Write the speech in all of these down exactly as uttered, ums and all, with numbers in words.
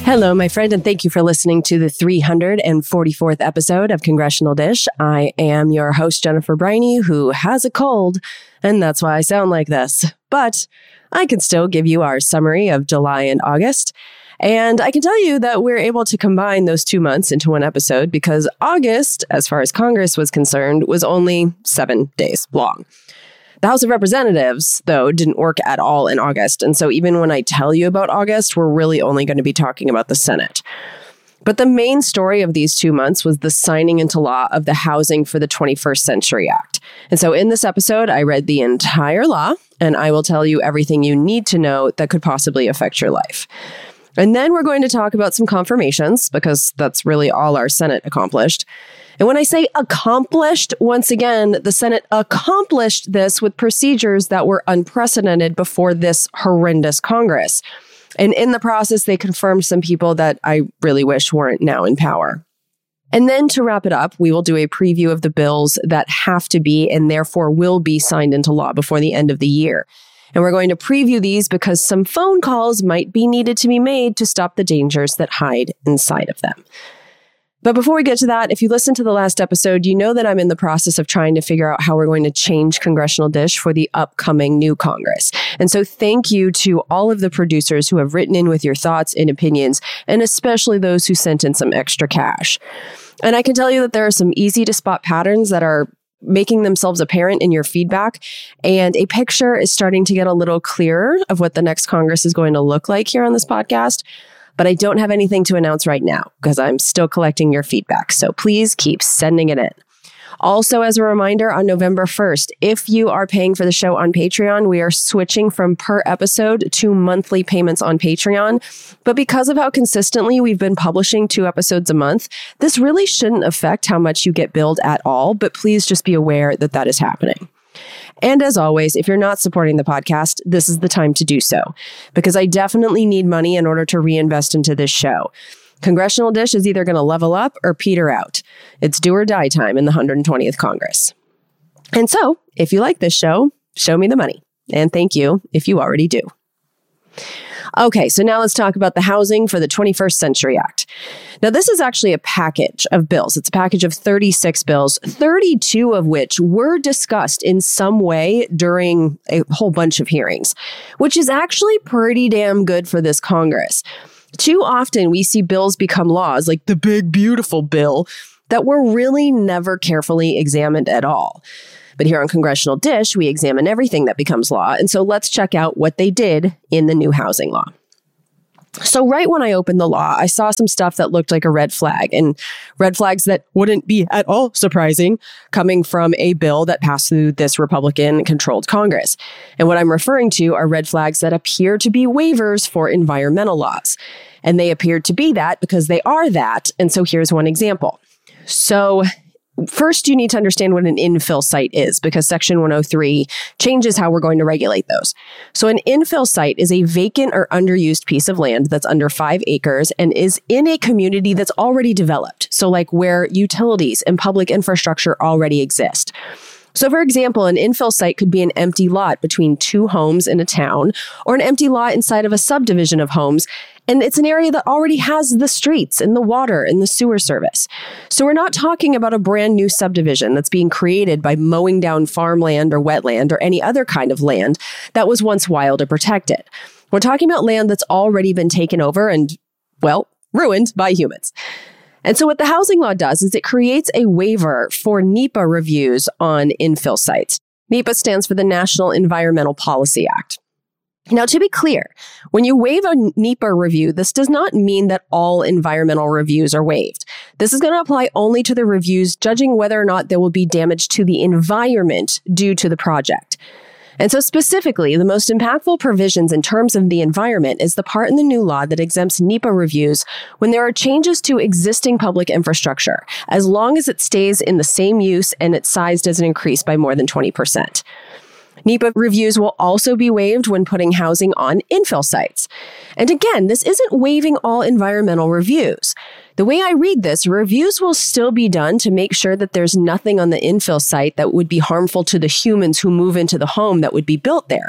Hello, my friend, and thank you for listening to the three hundred forty-fourth episode of Congressional Dish. I am your host, Jennifer Briney, who has a cold, and that's why I sound like this. But I can still give you our summary of July and August. And I can tell you that we're able to combine those two months into one episode because August, as far as Congress was concerned, was only seven days long. The House of Representatives, though, didn't work at all in August. And so even when I tell you about August, we're really only going to be talking about the Senate. But the main story of these two months was the signing into law of the Housing for the twenty-first Century Act. And so in this episode, I read the entire law, and I will tell you everything you need to know that could possibly affect your life. And then we're going to talk about some confirmations, because that's really all our Senate accomplished. And when I say accomplished, once again, the Senate accomplished this with procedures that were unprecedented before this horrendous Congress. And in the process, they confirmed some people that I really wish weren't now in power. And then to wrap it up, we will do a preview of the bills that have to be and therefore will be signed into law before the end of the year. And we're going to preview these because some phone calls might be needed to be made to stop the dangers that hide inside of them. But before we get to that, if you listened to the last episode, you know that I'm in the process of trying to figure out how we're going to change Congressional Dish for the upcoming new Congress. And so thank you to all of the producers who have written in with your thoughts and opinions, and especially those who sent in some extra cash. And I can tell you that there are some easy to spot patterns that are making themselves apparent in your feedback. And a picture is starting to get a little clearer of what the next Congress is going to look like here on this podcast. But I don't have anything to announce right now because I'm still collecting your feedback. So please keep sending it in. Also, as a reminder, on November first, if you are paying for the show on Patreon, we are switching from per episode to monthly payments on Patreon. But because of how consistently we've been publishing two episodes a month, this really shouldn't affect how much you get billed at all. But please just be aware that that is happening. And as always, if you're not supporting the podcast, this is the time to do so, because I definitely need money in order to reinvest into this show. Congressional Dish is either going to level up or peter out. It's do or die time in the one hundred twentieth Congress. And so, if you like this show, show me the money. And thank you if you already do. Okay, so now let's talk about the Housing for the twenty-first Century Act. Now, this is actually a package of bills. It's a package of thirty-six bills, thirty-two of which were discussed in some way during a whole bunch of hearings, which is actually pretty damn good for this Congress. Too often we see bills become laws, like the big, beautiful bill, that were really never carefully examined at all. But here on Congressional Dish, we examine everything that becomes law. And so let's check out what they did in the new housing law. So right when I opened the law, I saw some stuff that looked like a red flag, and red flags that wouldn't be at all surprising coming from a bill that passed through this Republican-controlled Congress. And what I'm referring to are red flags that appear to be waivers for environmental laws. And they appear to be that because they are that. And so here's one example. So first, you need to understand what an infill site is, because Section one oh three changes how we're going to regulate those. So an infill site is a vacant or underused piece of land that's under five acres and is in a community that's already developed. So like where utilities and public infrastructure already exist. So for example, an infill site could be an empty lot between two homes in a town, or an empty lot inside of a subdivision of homes. And it's an area that already has the streets and the water and the sewer service. So we're not talking about a brand new subdivision that's being created by mowing down farmland or wetland or any other kind of land that was once wild or protected. We're talking about land that's already been taken over and, well, ruined by humans. And so what the housing law does is it creates a waiver for NEPA reviews on infill sites. NEPA stands for the National Environmental Policy Act. Now, to be clear, when you waive a NEPA review, this does not mean that all environmental reviews are waived. This is going to apply only to the reviews judging whether or not there will be damage to the environment due to the project. And so specifically, the most impactful provisions in terms of the environment is the part in the new law that exempts NEPA reviews when there are changes to existing public infrastructure, as long as it stays in the same use and its size doesn't increase by more than twenty percent. NEPA reviews will also be waived when putting housing on infill sites. And again, this isn't waiving all environmental reviews. The way I read this, reviews will still be done to make sure that there's nothing on the infill site that would be harmful to the humans who move into the home that would be built there.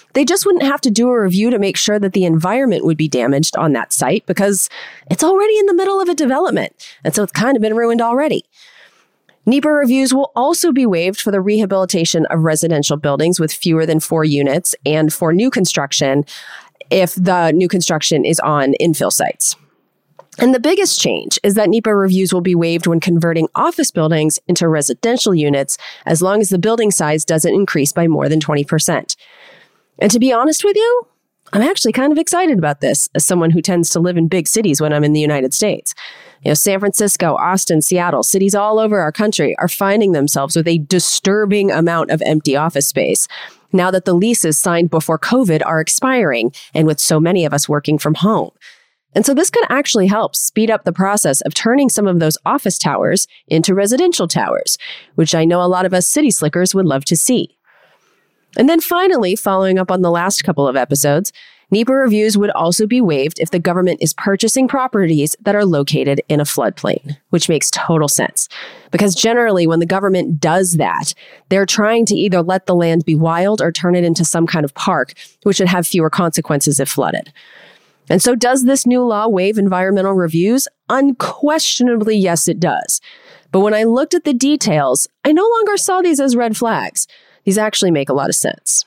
They just wouldn't have to do a review to make sure that the environment would be damaged on that site because it's already in the middle of a development, and so it's kind of been ruined already. NEPA reviews will also be waived for the rehabilitation of residential buildings with fewer than four units and for new construction if the new construction is on infill sites. And the biggest change is that NEPA reviews will be waived when converting office buildings into residential units as long as the building size doesn't increase by more than twenty percent. And to be honest with you, I'm actually kind of excited about this as someone who tends to live in big cities when I'm in the United States. You know, San Francisco, Austin, Seattle, cities all over our country are finding themselves with a disturbing amount of empty office space now that the leases signed before COVID are expiring and with so many of us working from home. And so this could actually help speed up the process of turning some of those office towers into residential towers, which I know a lot of us city slickers would love to see. And then finally, following up on the last couple of episodes, NEPA reviews would also be waived if the government is purchasing properties that are located in a floodplain, which makes total sense. Because generally, when the government does that, they're trying to either let the land be wild or turn it into some kind of park, which would have fewer consequences if flooded. And so does this new law waive environmental reviews? Unquestionably, yes, it does. But when I looked at the details, I no longer saw these as red flags. These actually make a lot of sense.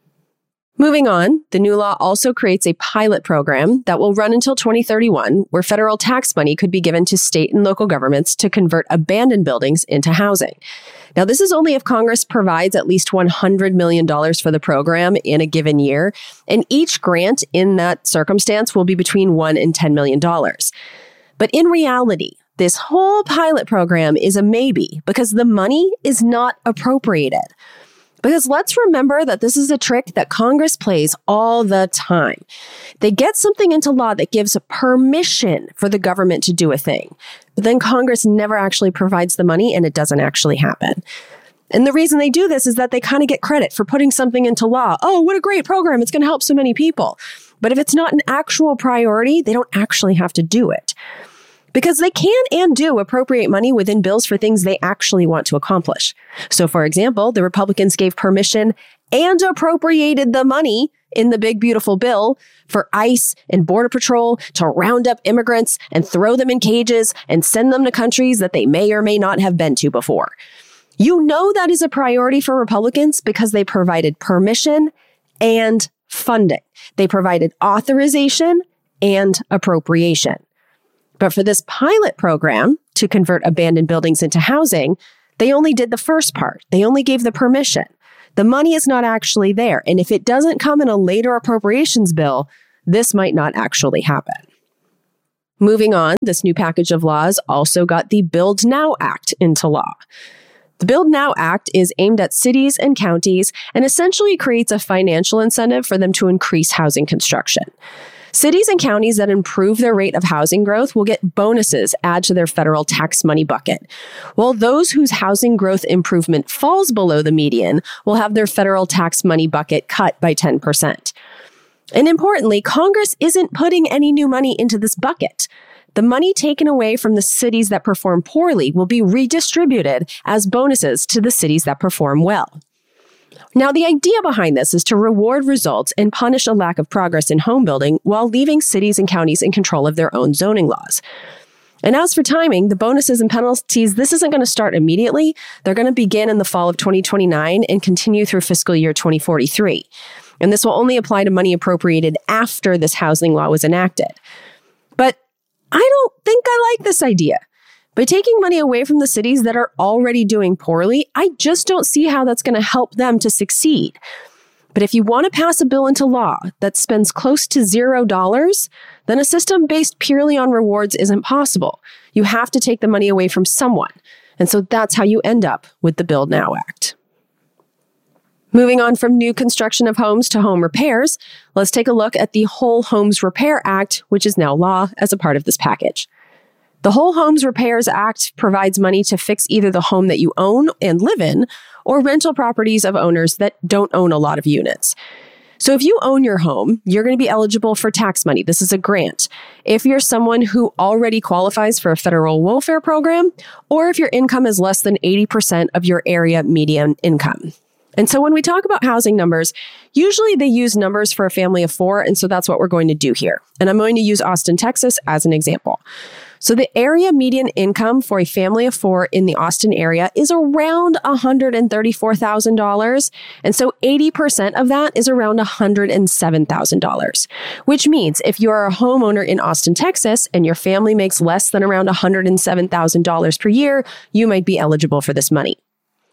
Moving on, the new law also creates a pilot program that will run until twenty thirty-one, where federal tax money could be given to state and local governments to convert abandoned buildings into housing. Now, this is only if Congress provides at least one hundred million dollars for the program in a given year, and each grant in that circumstance will be between one and ten million dollars. But in reality, this whole pilot program is a maybe because the money is not appropriated. Because let's remember that this is a trick that Congress plays all the time. They get something into law that gives permission for the government to do a thing, but then Congress never actually provides the money and it doesn't actually happen. And the reason they do this is that they kind of get credit for putting something into law. Oh, what a great program. It's going to help so many people. But if it's not an actual priority, they don't actually have to do it. Because they can and do appropriate money within bills for things they actually want to accomplish. So, for example, the Republicans gave permission and appropriated the money in the big, beautiful bill for ICE and Border Patrol to round up immigrants and throw them in cages and send them to countries that they may or may not have been to before. You know that is a priority for Republicans because they provided permission and funding. They provided authorization and appropriation. But for this pilot program to convert abandoned buildings into housing, they only did the first part. They only gave the permission. The money is not actually there. And if it doesn't come in a later appropriations bill, this might not actually happen. Moving on, this new package of laws also got the Build Now Act into law. The Build Now Act is aimed at cities and counties and essentially creates a financial incentive for them to increase housing construction. Cities and counties that improve their rate of housing growth will get bonuses added to their federal tax money bucket, while those whose housing growth improvement falls below the median will have their federal tax money bucket cut by ten percent. And importantly, Congress isn't putting any new money into this bucket. The money taken away from the cities that perform poorly will be redistributed as bonuses to the cities that perform well. Now, the idea behind this is to reward results and punish a lack of progress in home building while leaving cities and counties in control of their own zoning laws. And as for timing, the bonuses and penalties, this isn't going to start immediately. They're going to begin in the fall of twenty twenty-nine and continue through fiscal year twenty forty-three. And this will only apply to money appropriated after this housing law was enacted. But I don't think I like this idea. By taking money away from the cities that are already doing poorly, I just don't see how that's going to help them to succeed. But if you want to pass a bill into law that spends close to zero dollars, then a system based purely on rewards isn't possible. You have to take the money away from someone. And so that's how you end up with the Build Now Act. Moving on from new construction of homes to home repairs, let's take a look at the Whole Homes Repair Act, which is now law as a part of this package. The Whole Homes Repairs Act provides money to fix either the home that you own and live in or rental properties of owners that don't own a lot of units. So if you own your home, you're going to be eligible for tax money. This is a grant. If you're someone who already qualifies for a federal welfare program, or if your income is less than eighty percent of your area median income. And so when we talk about housing numbers, usually they use numbers for a family of four. And so that's what we're going to do here. And I'm going to use Austin, Texas as an example. So the area median income for a family of four in the Austin area is around one hundred thirty-four thousand dollars. And so eighty percent of that is around one hundred seven thousand dollars, which means if you are a homeowner in Austin, Texas, and your family makes less than around one hundred seven thousand dollars per year, you might be eligible for this money.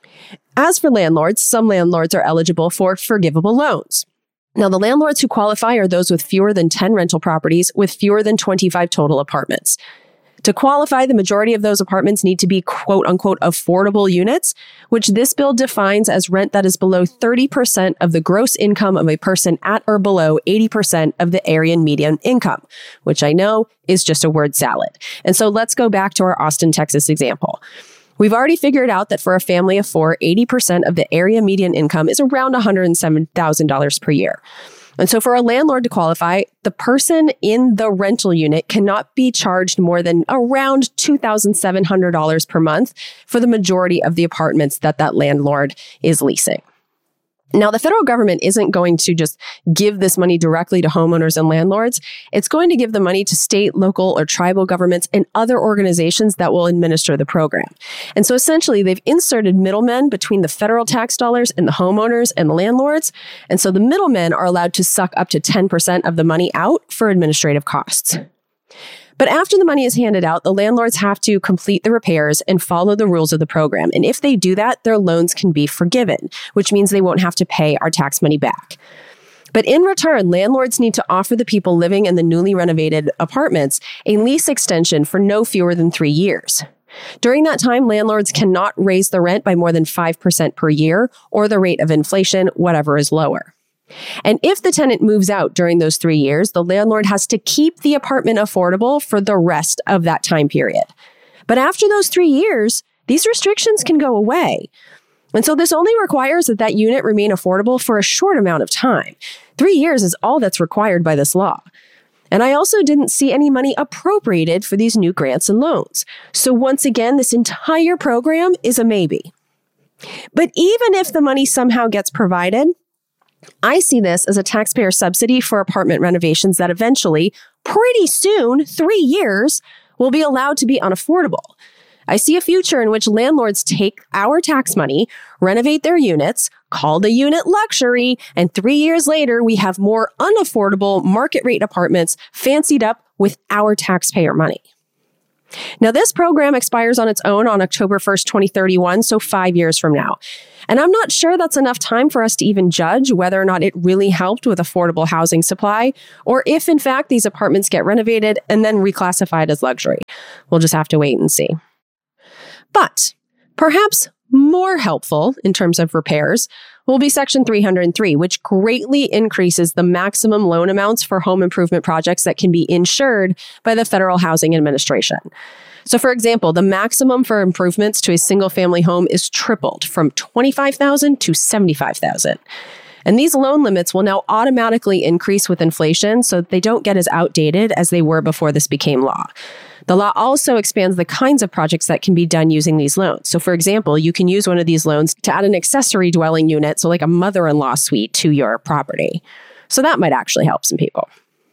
As for landlords, some landlords are eligible for forgivable loans. Now, the landlords who qualify are those with fewer than ten rental properties with fewer than twenty-five total apartments. To qualify, the majority of those apartments need to be quote unquote affordable units, which this bill defines as rent that is below thirty percent of the gross income of a person at or below eighty percent of the area median income, which I know is just a word salad. And so let's go back to our Austin, Texas example. We've already figured out that for a family of four, eighty percent of the area median income is around one hundred seven thousand dollars per year. And so for a landlord to qualify, the person in the rental unit cannot be charged more than around two thousand seven hundred dollars per month for the majority of the apartments that that landlord is leasing. Now, the federal government isn't going to just give this money directly to homeowners and landlords. It's going to give the money to state, local, or tribal governments and other organizations that will administer the program. And so essentially, they've inserted middlemen between the federal tax dollars and the homeowners and the landlords. And so the middlemen are allowed to suck up to ten percent of the money out for administrative costs. But after the money is handed out, the landlords have to complete the repairs and follow the rules of the program. And if they do that, their loans can be forgiven, which means they won't have to pay our tax money back. But in return, landlords need to offer the people living in the newly renovated apartments a lease extension for no fewer than three years. During that time, landlords cannot raise the rent by more than five percent per year or the rate of inflation, whatever is lower. And if the tenant moves out during those three years, the landlord has to keep the apartment affordable for the rest of that time period. But after those three years, these restrictions can go away. And so this only requires that that unit remain affordable for a short amount of time. Three years is all that's required by this law. And I also didn't see any money appropriated for these new grants and loans. So once again, this entire program is a maybe. But even if the money somehow gets provided, I see this as a taxpayer subsidy for apartment renovations that eventually, pretty soon, three years, will be allowed to be unaffordable. I see a future in which landlords take our tax money, renovate their units, call the unit luxury, and three years later, we have more unaffordable market rate apartments fancied up with our taxpayer money. Now, this program expires on its own on October first, twenty thirty-one, so five years from now. And I'm not sure that's enough time for us to even judge whether or not it really helped with affordable housing supply, or if, in fact, these apartments get renovated and then reclassified as luxury. We'll just have to wait and see. But perhaps more helpful in terms of repairs will be Section three hundred three, which greatly increases the maximum loan amounts for home improvement projects that can be insured by the Federal Housing Administration. So, for example, the maximum for improvements to a single-family home is tripled from twenty-five thousand dollars to seventy-five thousand dollars. And these loan limits will now automatically increase with inflation so that they don't get as outdated as they were before this became law. The law also expands the kinds of projects that can be done using these loans. So, for example, you can use one of these loans to add an accessory dwelling unit, so like a mother-in-law suite, to your property. So that might actually help some people.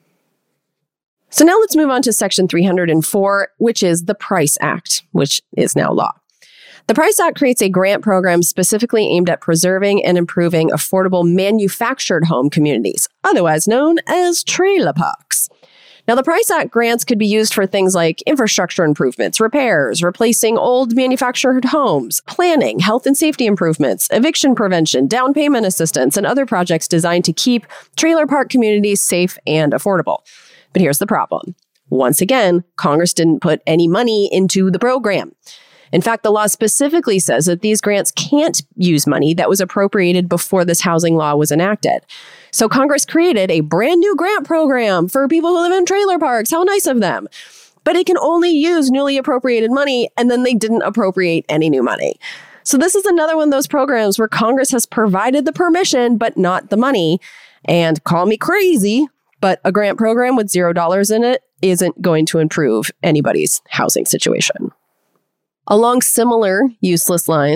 So now let's move on to Section three hundred four, which is the PRICE Act, which is now law. The PRICE Act creates a grant program specifically aimed at preserving and improving affordable manufactured home communities, otherwise known as trailer parks. Now, the PRICE Act grants could be used for things like infrastructure improvements, repairs, replacing old manufactured homes, planning, health and safety improvements, eviction prevention, down payment assistance, and other projects designed to keep trailer park communities safe and affordable. But here's the problem. Once again, Congress didn't put any money into the program. In fact, the law specifically says that these grants can't use money that was appropriated before this housing law was enacted. So Congress created a brand new grant program for people who live in trailer parks. How nice of them. But it can only use newly appropriated money, and then they didn't appropriate any new money. So this is another one of those programs where Congress has provided the permission, but not the money. And call me crazy, but a grant program with zero dollars in it isn't going to improve anybody's housing situation. Along similar useless lines,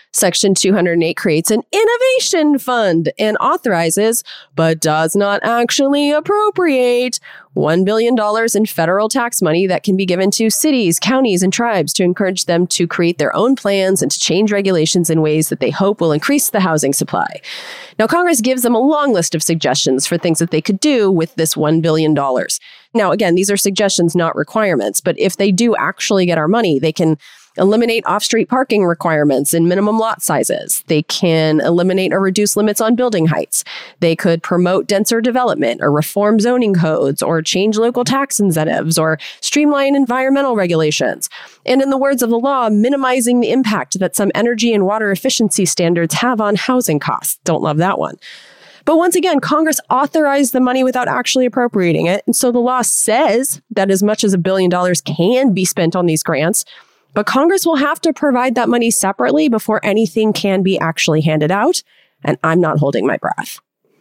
Section two hundred eight creates an innovation fund and authorizes, but does not actually appropriate, one billion dollars in federal tax money that can be given to cities, counties, and tribes to encourage them to create their own plans and to change regulations in ways that they hope will increase the housing supply. Now, Congress gives them a long list of suggestions for things that they could do with this one billion dollars. Now, again, these are suggestions, not requirements, but if they do actually get our money, they can eliminate off-street parking requirements and minimum lot sizes. They can eliminate or reduce limits on building heights. They could promote denser development or reform zoning codes or change local tax incentives or streamline environmental regulations. And in the words of the law, minimizing the impact that some energy and water efficiency standards have on housing costs. Don't love that one. But once again, Congress authorized the money without actually appropriating it. And so the law says that as much as a billion dollars can be spent on these grants, but Congress will have to provide that money separately before anything can be actually handed out, and I'm not holding my breath.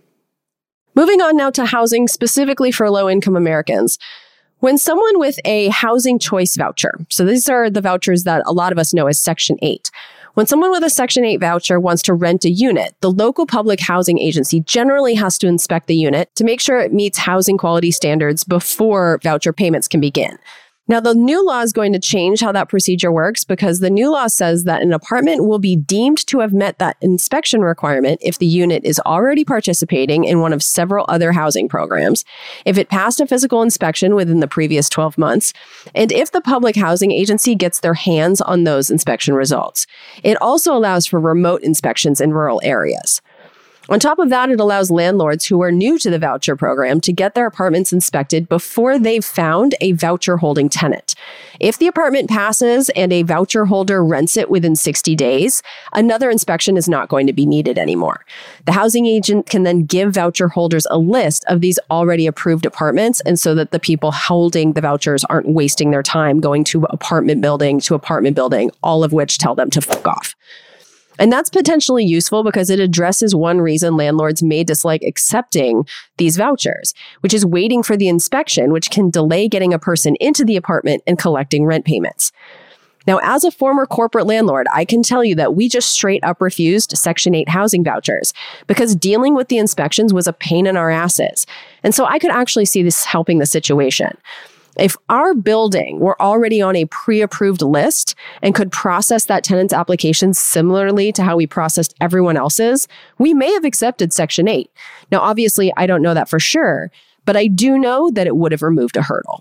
Moving on now to housing specifically for low-income Americans. When someone with a housing choice voucher, so these are the vouchers that a lot of us know as Section eight, when someone with a Section eight voucher wants to rent a unit, the local public housing agency generally has to inspect the unit to make sure it meets housing quality standards before voucher payments can begin. Now, the new law is going to change how that procedure works because the new law says that an apartment will be deemed to have met that inspection requirement if the unit is already participating in one of several other housing programs, if it passed a physical inspection within the previous twelve months, and if the public housing agency gets their hands on those inspection results. It also allows for remote inspections in rural areas. On top of that, it allows landlords who are new to the voucher program to get their apartments inspected before they've found a voucher holding tenant. If the apartment passes and a voucher holder rents it within sixty days, another inspection is not going to be needed anymore. The housing agent can then give voucher holders a list of these already approved apartments, and so that the people holding the vouchers aren't wasting their time going to apartment building to apartment building, all of which tell them to fuck off. And that's potentially useful because it addresses one reason landlords may dislike accepting these vouchers, which is waiting for the inspection, which can delay getting a person into the apartment and collecting rent payments. Now, as a former corporate landlord, I can tell you that we just straight up refused Section eight housing vouchers because dealing with the inspections was a pain in our asses. And so I could actually see this helping the situation. If our building were already on a pre-approved list and could process that tenant's application similarly to how we processed everyone else's, we may have accepted Section eight. Now, obviously, I don't know that for sure, but I do know that it would have removed a hurdle.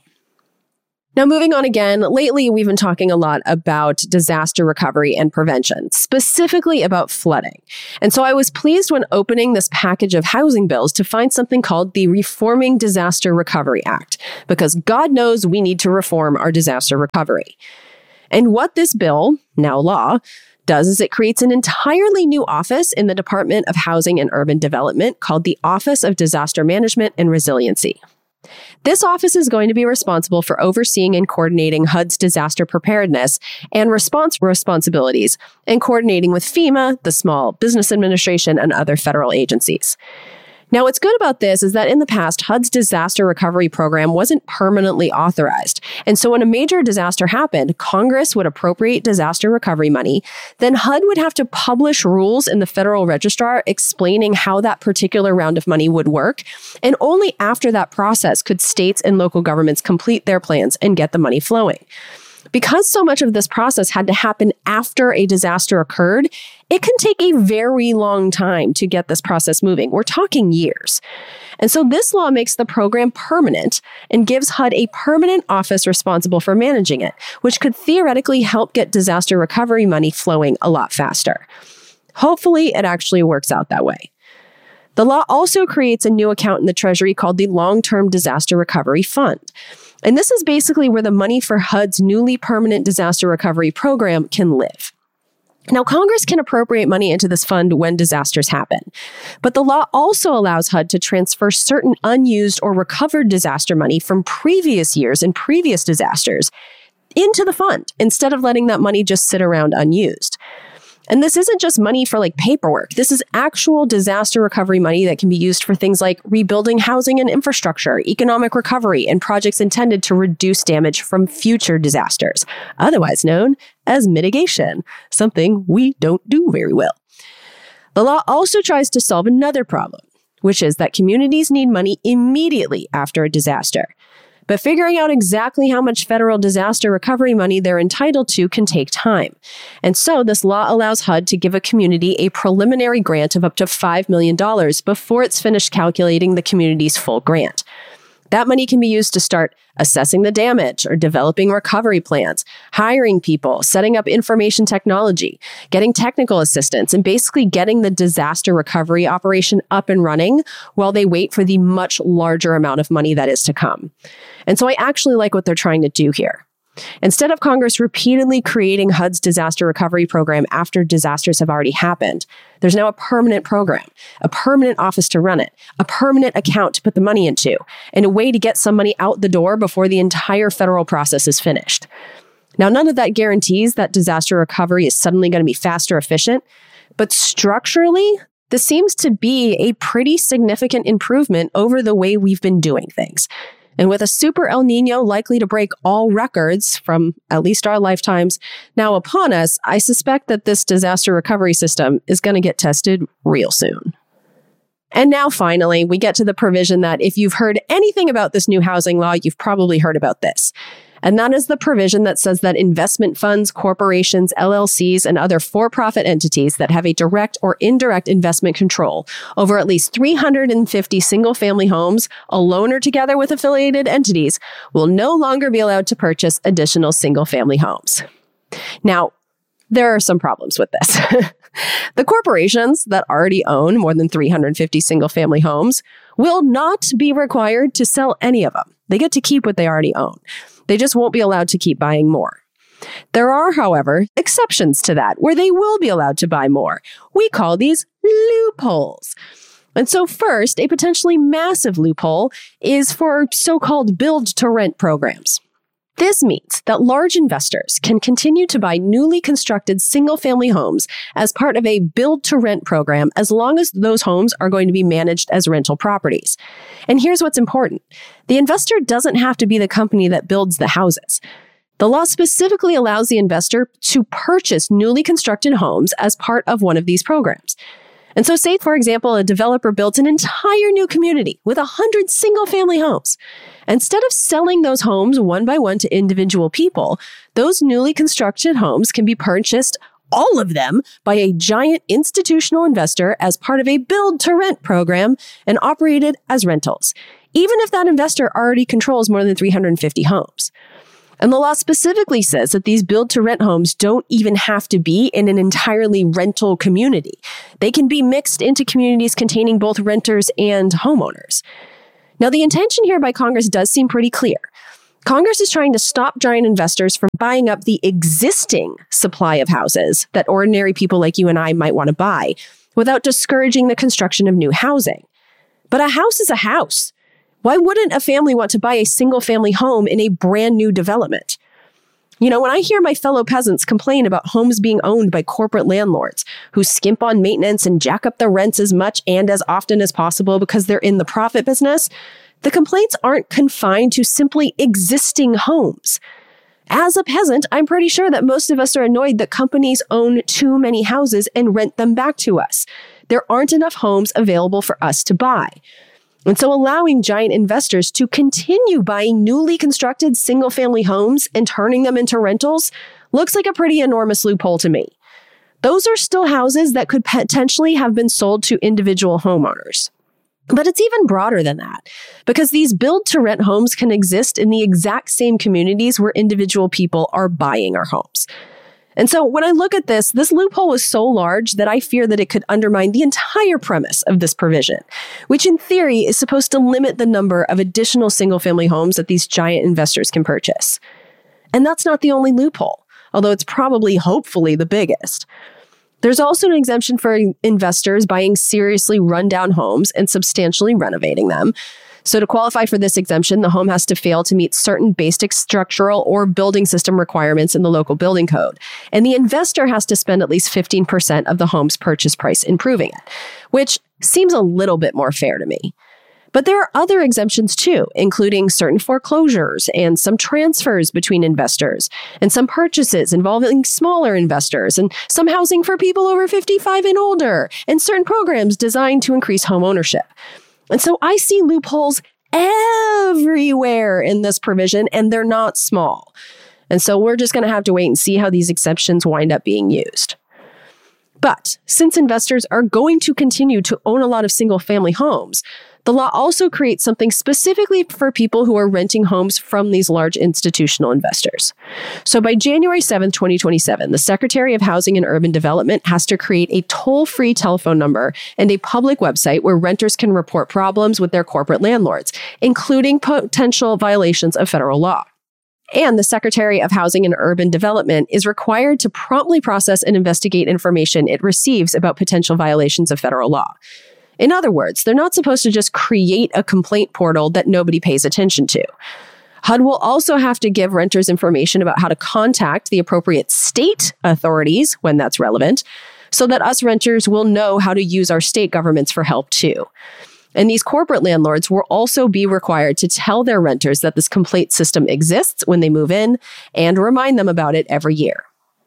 Now, moving on again, lately we've been talking a lot about disaster recovery and prevention, specifically about flooding. And so I was pleased when opening this package of housing bills to find something called the Reforming Disaster Recovery Act, because God knows we need to reform our disaster recovery. And what this bill, now law, does is it creates an entirely new office in the Department of Housing and Urban Development called the Office of Disaster Management and Resiliency. This office is going to be responsible for overseeing and coordinating H U D's disaster preparedness and response responsibilities, and coordinating with FEMA, the Small Business Administration, and other federal agencies. Now, what's good about this is that in the past, H U D's disaster recovery program wasn't permanently authorized. And so when a major disaster happened, Congress would appropriate disaster recovery money. Then H U D would have to publish rules in the Federal Registrar explaining how that particular round of money would work. And only after that process could states and local governments complete their plans and get the money flowing. Because so much of this process had to happen after a disaster occurred, it can take a very long time to get this process moving. We're talking years. And so this law makes the program permanent and gives H U D a permanent office responsible for managing it, which could theoretically help get disaster recovery money flowing a lot faster. Hopefully, it actually works out that way. The law also creates a new account in the Treasury called the Long-Term Disaster Recovery Fund. And this is basically where the money for H U D's newly permanent disaster recovery program can live. Now, Congress can appropriate money into this fund when disasters happen, but the law also allows H U D to transfer certain unused or recovered disaster money from previous years and previous disasters into the fund instead of letting that money just sit around unused. And this isn't just money for like paperwork. This is actual disaster recovery money that can be used for things like rebuilding housing and infrastructure, economic recovery, and projects intended to reduce damage from future disasters, otherwise known as mitigation, something we don't do very well. The law also tries to solve another problem, which is that communities need money immediately after a disaster. But figuring out exactly how much federal disaster recovery money they're entitled to can take time. And so this law allows H U D to give a community a preliminary grant of up to five million dollars before it's finished calculating the community's full grant. That money can be used to start assessing the damage or developing recovery plans, hiring people, setting up information technology, getting technical assistance, and basically getting the disaster recovery operation up and running while they wait for the much larger amount of money that is to come. And so I actually like what they're trying to do here. Instead of Congress repeatedly creating H U D's disaster recovery program after disasters have already happened, there's now a permanent program, a permanent office to run it, a permanent account to put the money into, and a way to get some money out the door before the entire federal process is finished. Now, none of that guarantees that disaster recovery is suddenly going to be fast or efficient, but structurally, this seems to be a pretty significant improvement over the way we've been doing things. And with a super El Nino likely to break all records from at least our lifetimes now upon us, I suspect that this disaster recovery system is going to get tested real soon. And now finally, we get to the provision that if you've heard anything about this new housing law, you've probably heard about this. And that is the provision that says that investment funds, corporations, L L Cs, and other for-profit entities that have a direct or indirect investment control over at least three hundred fifty single-family homes, alone or together with affiliated entities, will no longer be allowed to purchase additional single-family homes. Now, there are some problems with this. The corporations that already own more than three hundred fifty single-family homes will not be required to sell any of them. They get to keep what they already own. They just won't be allowed to keep buying more. There are, however, exceptions to that, where they will be allowed to buy more. We call these loopholes. And so first, a potentially massive loophole is for so-called build-to-rent programs. This means that large investors can continue to buy newly constructed single-family homes as part of a build-to-rent program as long as those homes are going to be managed as rental properties. And here's what's important. The investor doesn't have to be the company that builds the houses. The law specifically allows the investor to purchase newly constructed homes as part of one of these programs. And so say, for example, a developer builds an entire new community with one hundred single-family homes. Instead of selling those homes one by one to individual people, those newly constructed homes can be purchased, all of them, by a giant institutional investor as part of a build-to-rent program and operated as rentals, even if that investor already controls more than three hundred fifty homes. And the law specifically says that these build-to-rent homes don't even have to be in an entirely rental community. They can be mixed into communities containing both renters and homeowners. Now, the intention here by Congress does seem pretty clear. Congress is trying to stop giant investors from buying up the existing supply of houses that ordinary people like you and I might want to buy without discouraging the construction of new housing. But a house is a house. Why wouldn't a family want to buy a single-family home in a brand new development? You know, when I hear my fellow peasants complain about homes being owned by corporate landlords who skimp on maintenance and jack up the rents as much and as often as possible because they're in the profit business, the complaints aren't confined to simply existing homes. As a peasant, I'm pretty sure that most of us are annoyed that companies own too many houses and rent them back to us. There aren't enough homes available for us to buy. And so allowing giant investors to continue buying newly constructed single-family homes and turning them into rentals looks like a pretty enormous loophole to me. Those are still houses that could potentially have been sold to individual homeowners. But it's even broader than that, because these build-to-rent homes can exist in the exact same communities where individual people are buying our homes. And so when I look at this, this loophole is so large that I fear that it could undermine the entire premise of this provision, which in theory is supposed to limit the number of additional single-family homes that these giant investors can purchase. And that's not the only loophole, although it's probably, hopefully, the biggest. There's also an exemption for investors buying seriously rundown homes and substantially renovating them. So to qualify for this exemption, the home has to fail to meet certain basic structural or building system requirements in the local building code. And the investor has to spend at least fifteen percent of the home's purchase price improving it, which seems a little bit more fair to me. But there are other exemptions too, including certain foreclosures and some transfers between investors, and some purchases involving smaller investors, and some housing for people over fifty-five and older, and certain programs designed to increase home ownership. And so I see loopholes everywhere in this provision, and they're not small. And so we're just going to have to wait and see how these exceptions wind up being used. But since investors are going to continue to own a lot of single-family homes, the law also creates something specifically for people who are renting homes from these large institutional investors. So by January seventh, twenty twenty-seven, the Secretary of Housing and Urban Development has to create a toll-free telephone number and a public website where renters can report problems with their corporate landlords, including potential violations of federal law. And the Secretary of Housing and Urban Development is required to promptly process and investigate information it receives about potential violations of federal law. In other words, they're not supposed to just create a complaint portal that nobody pays attention to. H U D will also have to give renters information about how to contact the appropriate state authorities when that's relevant, so that us renters will know how to use our state governments for help too. And these corporate landlords will also be required to tell their renters that this complaint system exists when they move in and remind them about it every year.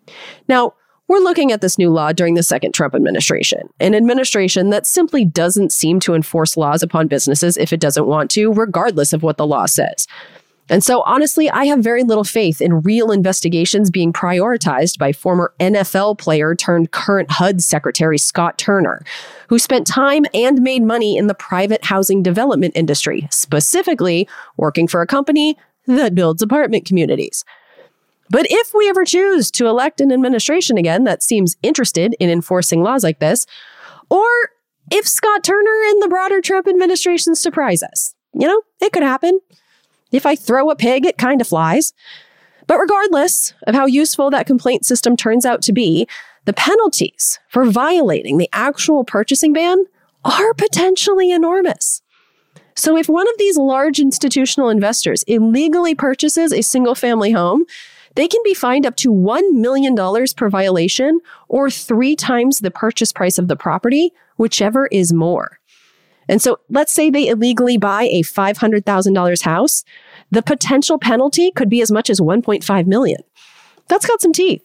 Now, we're looking at this new law during the second Trump administration, an administration that simply doesn't seem to enforce laws upon businesses if it doesn't want to, regardless of what the law says. And so, honestly, I have very little faith in real investigations being prioritized by former N F L player turned current H U D Secretary Scott Turner, who spent time and made money in the private housing development industry, specifically working for a company that builds apartment communities. But if we ever choose to elect an administration again that seems interested in enforcing laws like this, or if Scott Turner and the broader Trump administration surprise us, you know, it could happen. If I throw a pig, it kind of flies. But regardless of how useful that complaint system turns out to be, the penalties for violating the actual purchasing ban are potentially enormous. So if one of these large institutional investors illegally purchases a single-family home, they can be fined up to one million dollars per violation or three times the purchase price of the property, whichever is more. And so let's say they illegally buy a five hundred thousand dollars house. The potential penalty could be as much as one point five million dollars. That's got some teeth.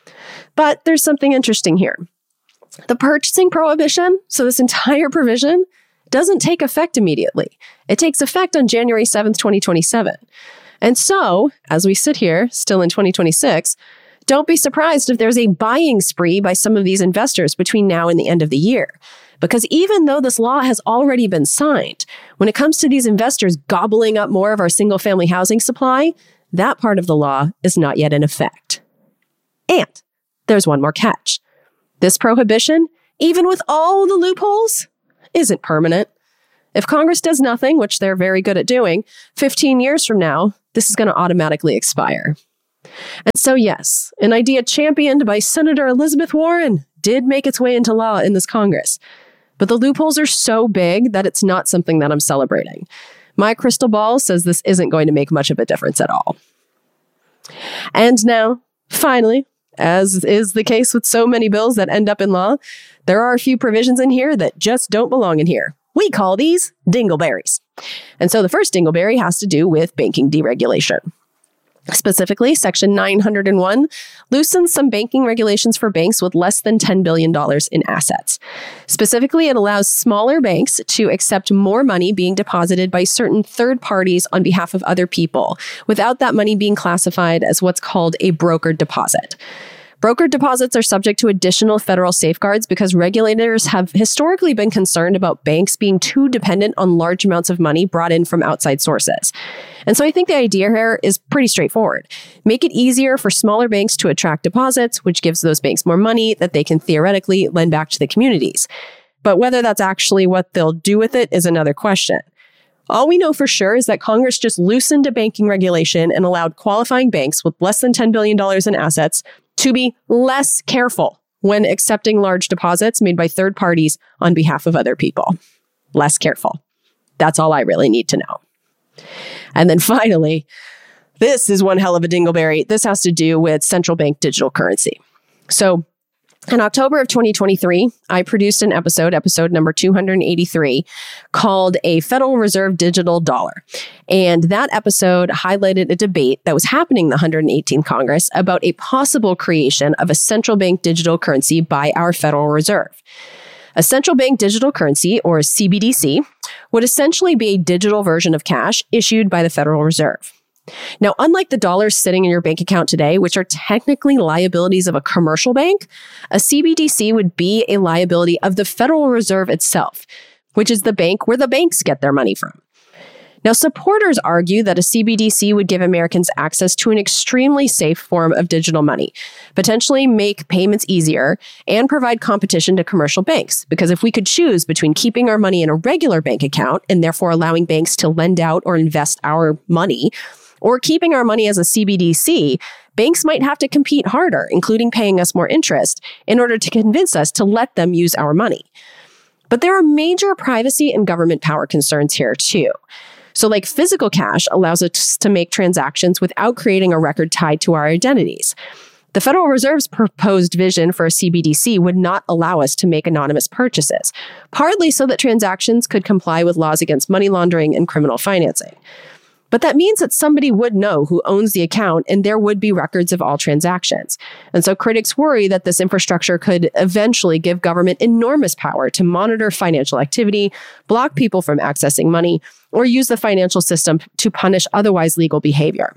But there's something interesting here. The purchasing prohibition, so this entire provision, doesn't take effect immediately. It takes effect on January seventh, twenty twenty-seven. And so, as we sit here, still in twenty twenty-six, don't be surprised if there's a buying spree by some of these investors between now and the end of the year. Because even though this law has already been signed, when it comes to these investors gobbling up more of our single-family housing supply, that part of the law is not yet in effect. And there's one more catch. This prohibition, even with all the loopholes, isn't permanent. If Congress does nothing, which they're very good at doing, fifteen years from now, this is going to automatically expire. And so, yes, an idea championed by Senator Elizabeth Warren did make its way into law in this Congress. But the loopholes are so big that it's not something that I'm celebrating. My crystal ball says this isn't going to make much of a difference at all. And now, finally, as is the case with so many bills that end up in law, there are a few provisions in here that just don't belong in here. We call these dingleberries. And so the first dingleberry has to do with banking deregulation. Specifically, Section nine hundred one loosens some banking regulations for banks with less than ten billion dollars in assets. Specifically, it allows smaller banks to accept more money being deposited by certain third parties on behalf of other people, without that money being classified as what's called a brokered deposit. Brokered deposits are subject to additional federal safeguards because regulators have historically been concerned about banks being too dependent on large amounts of money brought in from outside sources. And so I think the idea here is pretty straightforward. Make it easier for smaller banks to attract deposits, which gives those banks more money that they can theoretically lend back to the communities. But whether that's actually what they'll do with it is another question. All we know for sure is that Congress just loosened a banking regulation and allowed qualifying banks with less than ten billion dollars in assets to be less careful when accepting large deposits made by third parties on behalf of other people. Less careful. That's all I really need to know. And then finally, this is one hell of a dingleberry. This has to do with central bank digital currency. So in October of twenty twenty-three, I produced an episode, episode number two hundred eighty-three, called A Federal Reserve Digital Dollar. And that episode highlighted a debate that was happening in the one hundred eighteenth Congress about a possible creation of a central bank digital currency by our Federal Reserve. A central bank digital currency, or C B D C, would essentially be a digital version of cash issued by the Federal Reserve. Now, unlike the dollars sitting in your bank account today, which are technically liabilities of a commercial bank, a C B D C would be a liability of the Federal Reserve itself, which is the bank where the banks get their money from. Now, supporters argue that a C B D C would give Americans access to an extremely safe form of digital money, potentially make payments easier, and provide competition to commercial banks. Because if we could choose between keeping our money in a regular bank account and therefore allowing banks to lend out or invest our money, or keeping our money as a C B D C, banks might have to compete harder, including paying us more interest, in order to convince us to let them use our money. But there are major privacy and government power concerns here too. So like physical cash allows us to make transactions without creating a record tied to our identities. The Federal Reserve's proposed vision for a C B D C would not allow us to make anonymous purchases, partly so that transactions could comply with laws against money laundering and criminal financing. But that means that somebody would know who owns the account and there would be records of all transactions. And so critics worry that this infrastructure could eventually give government enormous power to monitor financial activity, block people from accessing money, or use the financial system to punish otherwise legal behavior.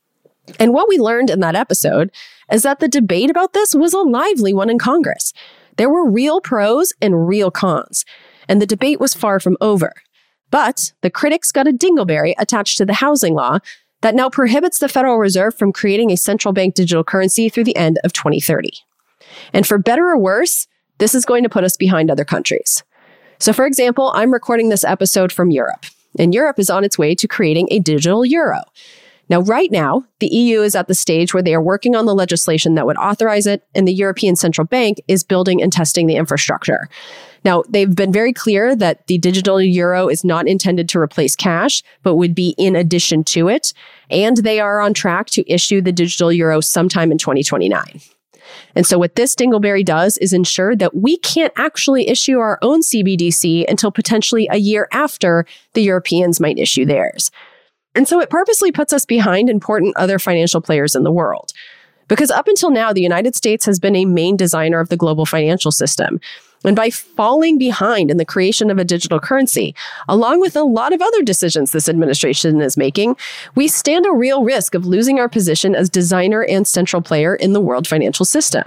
And what we learned in that episode is that the debate about this was a lively one in Congress. There were real pros and real cons, and the debate was far from over. But the critics got a dingleberry attached to the housing law that now prohibits the Federal Reserve from creating a central bank digital currency through the end of twenty thirty. And for better or worse, this is going to put us behind other countries. So for example, I'm recording this episode from Europe, and Europe is on its way to creating a digital euro. Now, right now, the E U is at the stage where they are working on the legislation that would authorize it, and the European Central Bank is building and testing the infrastructure. Now, they've been very clear that the digital euro is not intended to replace cash, but would be in addition to it. And they are on track to issue the digital euro sometime in twenty twenty-nine. And so what this dingleberry does is ensure that we can't actually issue our own C B D C until potentially a year after the Europeans might issue theirs. And so it purposely puts us behind important other financial players in the world. Because up until now, the United States has been a main designer of the global financial system. And by falling behind in the creation of a digital currency, along with a lot of other decisions this administration is making, we stand a real risk of losing our position as designer and central player in the world financial system.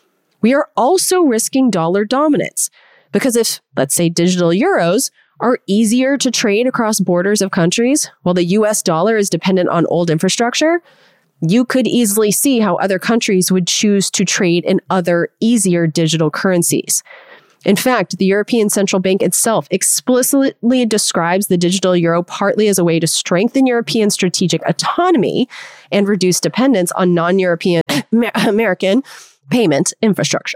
We are also risking dollar dominance, because if, let's say, digital euros are easier to trade across borders of countries, while the U S dollar is dependent on old infrastructure, you could easily see how other countries would choose to trade in other easier digital currencies. In fact, the European Central Bank itself explicitly describes the digital euro partly as a way to strengthen European strategic autonomy and reduce dependence on non-European American payment infrastructure.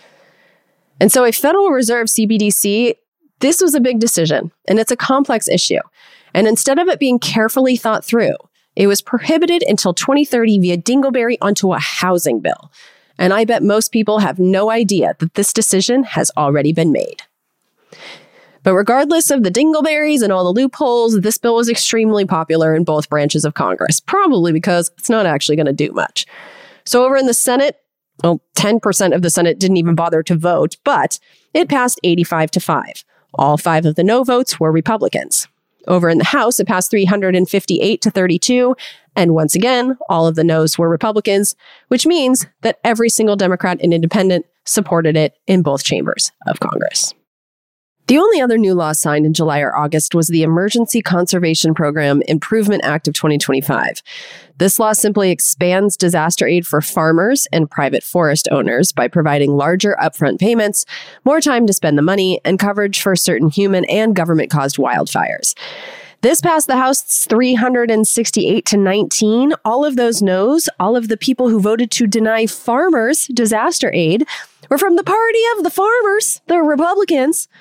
And so a Federal Reserve C B D C, this was a big decision, and it's a complex issue. And instead of it being carefully thought through, it was prohibited until twenty thirty via dingleberry onto a housing bill. And I bet most people have no idea that this decision has already been made. But regardless of the dingleberries and all the loopholes, this bill was extremely popular in both branches of Congress, probably because it's not actually going to do much. So over in the Senate, well, ten percent of the Senate didn't even bother to vote, but it passed eighty-five to five. All five of the no votes were Republicans. Over in the House, it passed three hundred fifty-eight to thirty-two. And once again, all of the no's were Republicans, which means that every single Democrat and independent supported it in both chambers of Congress. The only other new law signed in July or August was the Emergency Conservation Program Improvement Act of twenty twenty-five. This law simply expands disaster aid for farmers and private forest owners by providing larger upfront payments, more time to spend the money, and coverage for certain human and government-caused wildfires. This passed the House three hundred sixty-eight to nineteen. All of those no's, all of the people who voted to deny farmers disaster aid, were from the party of the farmers, the Republicans.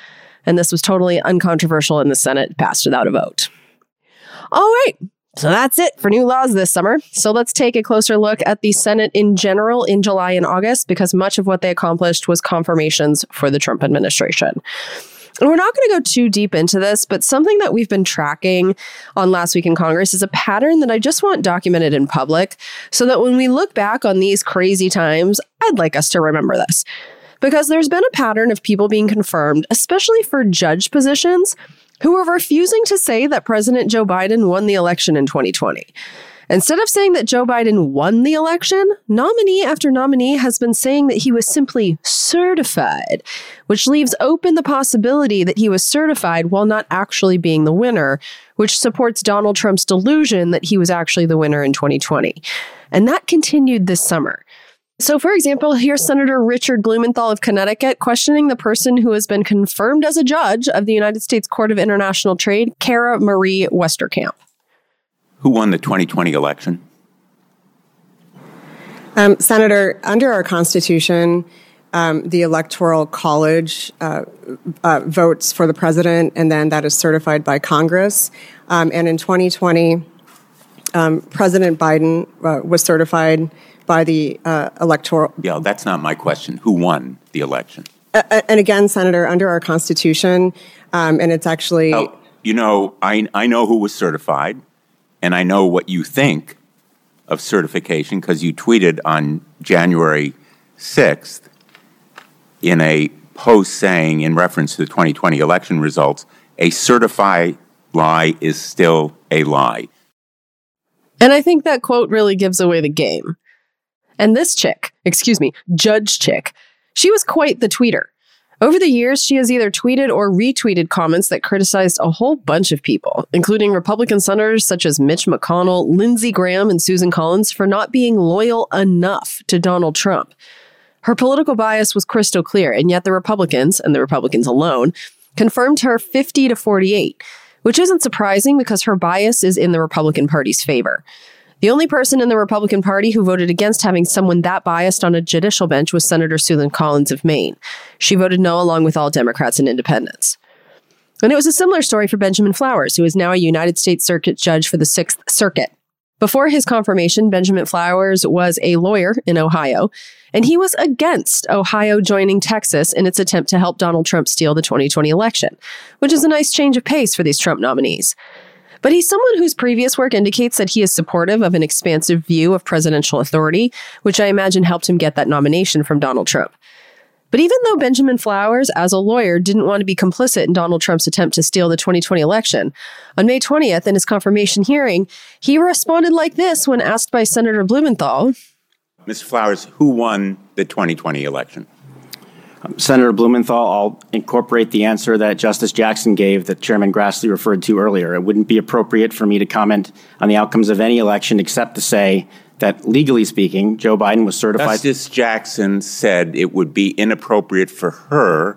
and this was totally uncontroversial in the Senate, passed without a vote. All right. So that's it for new laws this summer. So let's take a closer look at the Senate in general in July and August, because much of what they accomplished was confirmations for the Trump administration. And we're not going to go too deep into this, but something that we've been tracking on Last Week in Congress is a pattern that I just want documented in public so that when we look back on these crazy times, I'd like us to remember this. Because there's been a pattern of people being confirmed, especially for judge positions, who are refusing to say that President Joe Biden won the election in twenty twenty. Instead of saying that Joe Biden won the election, nominee after nominee has been saying that he was simply certified, which leaves open the possibility that he was certified while not actually being the winner, which supports Donald Trump's delusion that he was actually the winner in twenty twenty. And that continued this summer. So, for example, here's Senator Richard Blumenthal of Connecticut questioning the person who has been confirmed as a judge of the United States Court of International Trade, Kara Marie Westerkamp. Who won the twenty twenty election? Um, Senator, under our Constitution, um, the Electoral College uh, uh, votes for the president, and then that is certified by Congress. Um, and in twenty twenty, um, President Biden uh, was certified by the uh, electoral. Yeah, that's not my question. Who won the election? Uh, and again, Senator, under our Constitution, um, and it's actually. Oh, you know, I I know who was certified, and I know what you think of certification because you tweeted on January sixth in a post saying, in reference to the twenty twenty election results, a certified lie is still a lie. And I think that quote really gives away the game. And this chick, excuse me, Judge Chick, she was quite the tweeter. Over the years, she has either tweeted or retweeted comments that criticized a whole bunch of people, including Republican senators such as Mitch McConnell, Lindsey Graham, and Susan Collins for not being loyal enough to Donald Trump. Her political bias was crystal clear, and yet the Republicans, and the Republicans alone, confirmed her fifty to forty-eight, which isn't surprising because her bias is in the Republican Party's favor. The only person in the Republican Party who voted against having someone that biased on a judicial bench was Senator Susan Collins of Maine. She voted no along with all Democrats and independents. And it was a similar story for Benjamin Flowers, who is now a United States Circuit Judge for the Sixth Circuit. Before his confirmation, Benjamin Flowers was a lawyer in Ohio, and he was against Ohio joining Texas in its attempt to help Donald Trump steal the twenty twenty election, which is a nice change of pace for these Trump nominees. But he's someone whose previous work indicates that he is supportive of an expansive view of presidential authority, which I imagine helped him get that nomination from Donald Trump. But even though Benjamin Flowers, as a lawyer, didn't want to be complicit in Donald Trump's attempt to steal the twenty twenty election, on May twentieth, in his confirmation hearing, he responded like this when asked by Senator Blumenthal. Mister Flowers, who won the twenty twenty election? Um, Senator Blumenthal, I'll incorporate the answer that Justice Jackson gave that Chairman Grassley referred to earlier. It wouldn't be appropriate for me to comment on the outcomes of any election except to say that, legally speaking, Joe Biden was certified. Justice Jackson said it would be inappropriate for her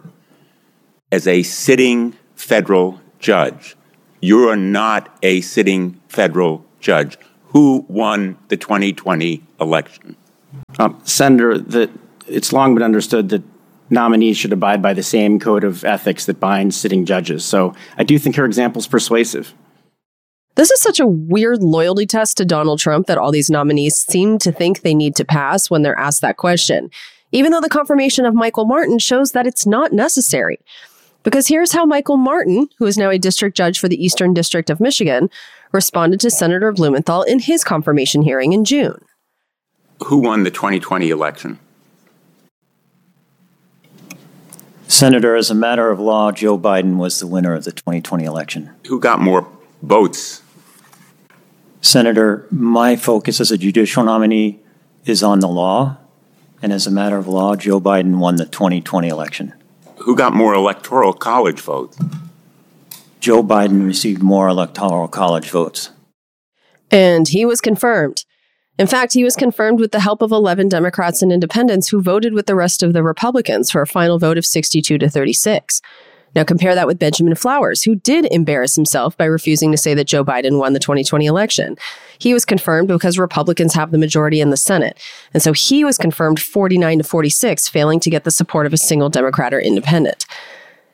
as a sitting federal judge. You are not a sitting federal judge. Who won the twenty twenty election? Um, Senator, that it's long been understood that nominees should abide by the same code of ethics that binds sitting judges. So I do think her example is persuasive. This is such a weird loyalty test to Donald Trump that all these nominees seem to think they need to pass when they're asked that question, even though the confirmation of Michael Martin shows that it's not necessary. Because here's how Michael Martin, who is now a district judge for the Eastern District of Michigan, responded to Senator Blumenthal in his confirmation hearing in June. Who won the twenty twenty election? Senator, as a matter of law, Joe Biden was the winner of the twenty twenty election. Who got more votes? Senator, my focus as a judicial nominee is on the law, and as a matter of law, Joe Biden won the twenty twenty election. Who got more electoral college votes? Joe Biden received more electoral college votes. And he was confirmed. In fact, he was confirmed with the help of eleven Democrats and independents who voted with the rest of the Republicans for a final vote of sixty-two to thirty-six. Now compare that with Benjamin Flowers, who did embarrass himself by refusing to say that Joe Biden won the twenty twenty election. He was confirmed because Republicans have the majority in the Senate. And so he was confirmed forty-nine to forty-six, failing to get the support of a single Democrat or independent.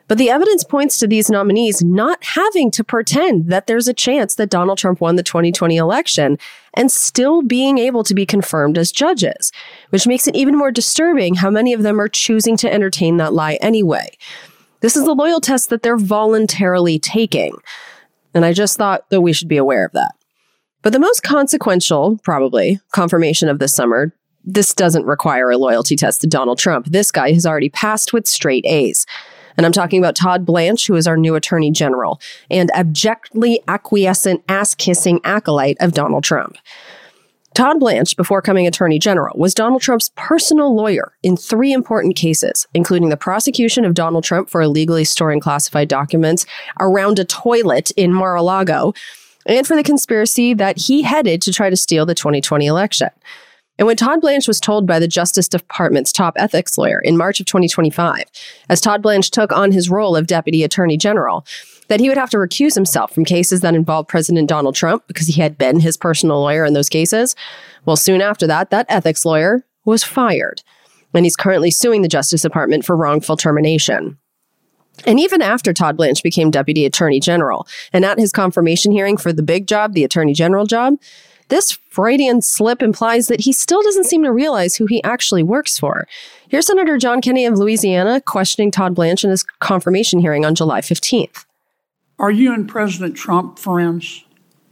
But the evidence points to these nominees not having to pretend that there's a chance that Donald Trump won the twenty twenty election and still being able to be confirmed as judges, which makes it even more disturbing how many of them are choosing to entertain that lie anyway. This is the loyal test that they're voluntarily taking. And I just thought that we should be aware of that. But the most consequential, probably, confirmation of this summer, this doesn't require a loyalty test to Donald Trump. This guy has already passed with straight A's. And I'm talking about Todd Blanche, who is our new attorney general and abjectly acquiescent, ass-kissing acolyte of Donald Trump. Todd Blanche, before becoming attorney general, was Donald Trump's personal lawyer in three important cases, including the prosecution of Donald Trump for illegally storing classified documents around a toilet in Mar-a-Lago, and for the conspiracy that he headed to try to steal the twenty twenty election. And when Todd Blanche was told by the Justice Department's top ethics lawyer in March of twenty twenty-five, as Todd Blanche took on his role of Deputy Attorney General, that he would have to recuse himself from cases that involved President Donald Trump because he had been his personal lawyer in those cases, well, soon after that, that ethics lawyer was fired. And he's currently suing the Justice Department for wrongful termination. And even after Todd Blanche became Deputy Attorney General, and at his confirmation hearing for the big job, the Attorney General job, this Freudian slip implies that he still doesn't seem to realize who he actually works for. Here's Senator John Kennedy of Louisiana questioning Todd Blanche in his confirmation hearing on July fifteenth. Are you and President Trump friends?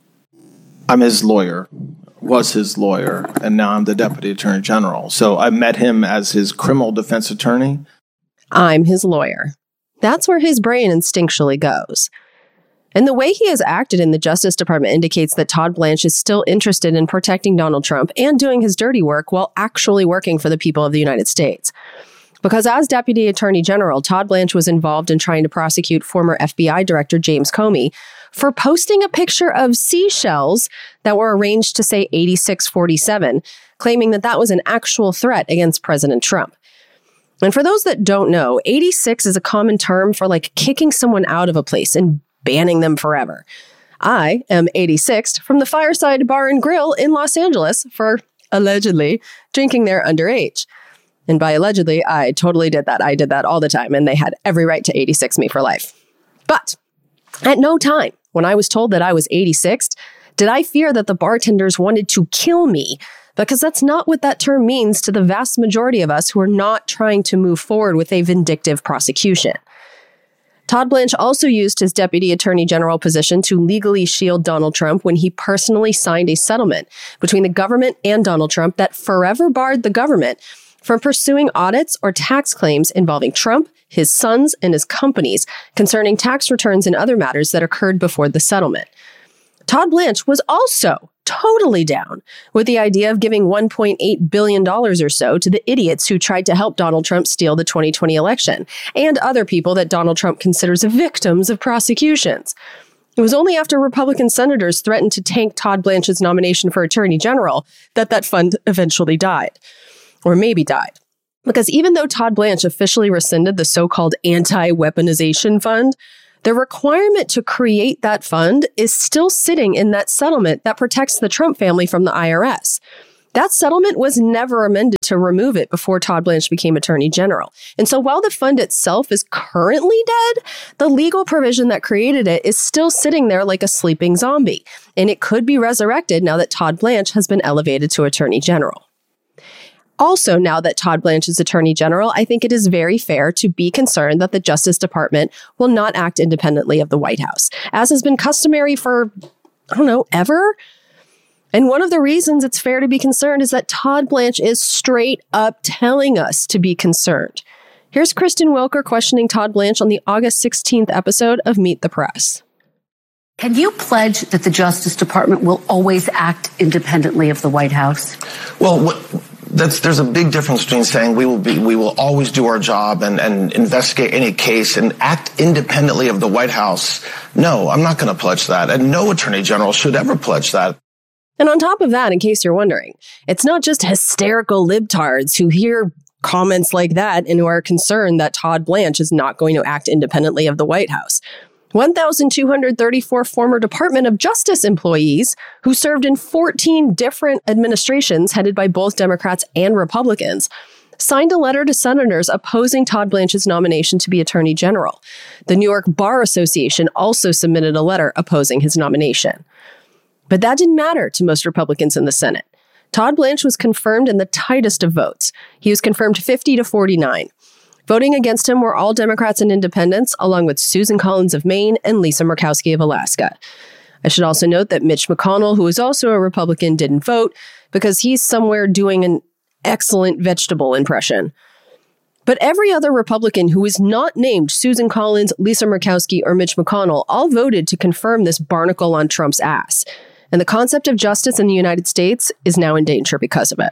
I'm his lawyer, was his lawyer, and now I'm the Deputy Attorney General. So I met him as his criminal defense attorney. I'm his lawyer. That's where his brain instinctually goes. And the way he has acted in the Justice Department indicates that Todd Blanche is still interested in protecting Donald Trump and doing his dirty work while actually working for the people of the United States. Because as Deputy Attorney General, Todd Blanche was involved in trying to prosecute former F B I Director James Comey for posting a picture of seashells that were arranged to say eighty-six forty-seven, claiming that that was an actual threat against President Trump. And for those that don't know, eighty-six is a common term for like kicking someone out of a place and banning them forever. I am eighty-sixth from the Fireside Bar and Grill in Los Angeles for, allegedly, drinking there underage. And by allegedly, I totally did that. I did that all the time, and they had every right to eighty-six me for life. But at no time, when I was told that I was eighty-sixth, did I fear that the bartenders wanted to kill me, because that's not what that term means to the vast majority of us who are not trying to move forward with a vindictive prosecution. Todd Blanche also used his Deputy Attorney General position to legally shield Donald Trump when he personally signed a settlement between the government and Donald Trump that forever barred the government from pursuing audits or tax claims involving Trump, his sons, and his companies concerning tax returns and other matters that occurred before the settlement. Todd Blanche was also totally down with the idea of giving one point eight billion dollars or so to the idiots who tried to help Donald Trump steal the twenty twenty election and other people that Donald Trump considers victims of prosecutions. It was only after Republican senators threatened to tank Todd Blanche's nomination for Attorney General that that fund eventually died. Or maybe died. Because even though Todd Blanche officially rescinded the so-called anti-weaponization fund, the requirement to create that fund is still sitting in that settlement that protects the Trump family from the I R S. That settlement was never amended to remove it before Todd Blanche became Attorney General. And so while the fund itself is currently dead, the legal provision that created it is still sitting there like a sleeping zombie. And it could be resurrected now that Todd Blanche has been elevated to Attorney General. Also, now that Todd Blanche is Attorney General, I think it is very fair to be concerned that the Justice Department will not act independently of the White House, as has been customary for, I don't know, ever? And one of the reasons it's fair to be concerned is that Todd Blanche is straight up telling us to be concerned. Here's Kristen Welker questioning Todd Blanche on the August sixteenth episode of Meet the Press. Can you pledge that the Justice Department will always act independently of the White House? Well, what... That's, there's a big difference between saying we will be, we will always do our job and, and investigate any case and act independently of the White House. No, I'm not going to pledge that. And no attorney general should ever pledge that. And on top of that, in case you're wondering, it's not just hysterical libtards who hear comments like that and who are concerned that Todd Blanche is not going to act independently of the White House. one thousand two hundred thirty-four former Department of Justice employees who served in fourteen different administrations headed by both Democrats and Republicans signed a letter to senators opposing Todd Blanche's nomination to be Attorney General. The New York Bar Association also submitted a letter opposing his nomination. But that didn't matter to most Republicans in the Senate. Todd Blanche was confirmed in the tightest of votes. He was confirmed fifty to forty-nine. Voting against him were all Democrats and independents, along with Susan Collins of Maine and Lisa Murkowski of Alaska. I should also note that Mitch McConnell, who is also a Republican, didn't vote because he's somewhere doing an excellent vegetable impression. But every other Republican who is not named Susan Collins, Lisa Murkowski, or Mitch McConnell all voted to confirm this barnacle on Trump's ass. And the concept of justice in the United States is now in danger because of it.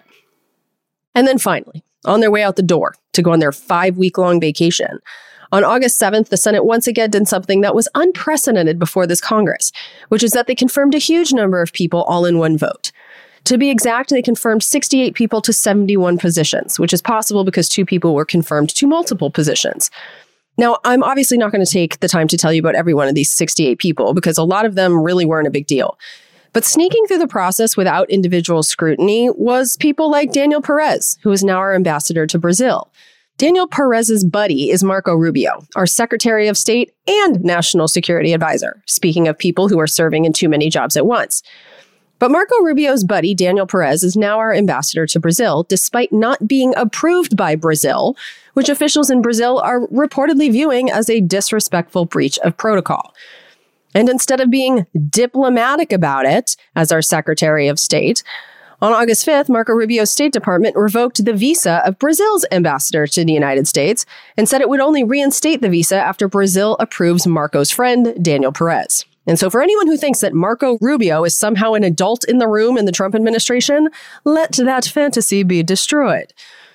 And then finally, on their way out the door to go on their five-week-long vacation, on August seventh, the Senate once again did something that was unprecedented before this Congress, which is that they confirmed a huge number of people all in one vote. To be exact, they confirmed sixty-eight people to seventy-one positions, which is possible because two people were confirmed to multiple positions. Now, I'm obviously not going to take the time to tell you about every one of these sixty-eight people because a lot of them really weren't a big deal. But sneaking through the process without individual scrutiny was people like Daniel Perez, who is now our ambassador to Brazil. Daniel Perez's buddy is Marco Rubio, our Secretary of State and National Security Advisor, speaking of people who are serving in too many jobs at once. But Marco Rubio's buddy, Daniel Perez, is now our ambassador to Brazil, despite not being approved by Brazil, which officials in Brazil are reportedly viewing as a disrespectful breach of protocol. And instead of being diplomatic about it, as our Secretary of State, on August fifth, Marco Rubio's State Department revoked the visa of Brazil's ambassador to the United States and said it would only reinstate the visa after Brazil approves Marco's friend, Daniel Perez. And so for anyone who thinks that Marco Rubio is somehow an adult in the room in the Trump administration, let that fantasy be destroyed.